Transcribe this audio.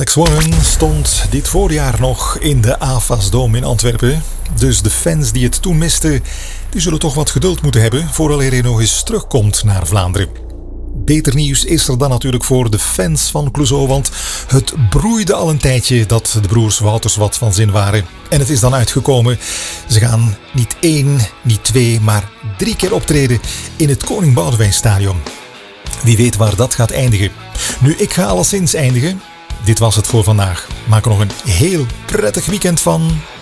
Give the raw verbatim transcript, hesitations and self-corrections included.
Alex Warren stond dit voorjaar nog in de AFAS Dome in Antwerpen. Dus de fans die het toen misten, die zullen toch wat geduld moeten hebben vooraleer hij nog eens terugkomt naar Vlaanderen. Beter nieuws is er dan natuurlijk voor de fans van Clouseau, want het broeide al een tijdje dat de broers Wouters wat van zin waren. En het is dan uitgekomen. Ze gaan niet één, niet twee, maar drie keer optreden in het Koning Boudewijn Stadion. Wie weet waar dat gaat eindigen. Nu, ik ga alleszins eindigen. Dit was het voor vandaag. Maak er nog een heel prettig weekend van.